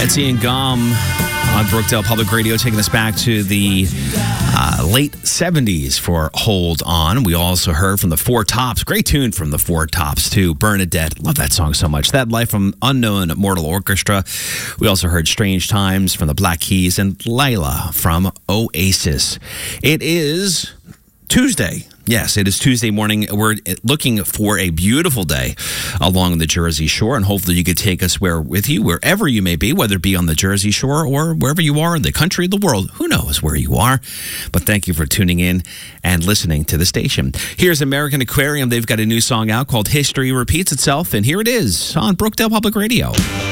Betsy and Gum on Brookdale Public Radio, taking us back to the late 70s for Hold On. We also heard from the Four Tops. Great tune from the Four Tops, too. Bernadette. Love that song so much. That Life from Unknown Mortal Orchestra. We also heard Strange Times from the Black Keys and Layla from Oasis. It is Tuesday. Yes, it is Tuesday morning. We're looking for a beautiful day along the Jersey Shore, and hopefully you could take us with you wherever you may be, whether it be on the Jersey Shore or wherever you are in the country, the world. Who knows where you are? But thank you for tuning in and listening to the station. Here's American Aquarium. They've got a new song out called History Repeats Itself, and here it is on Brookdale Public Radio.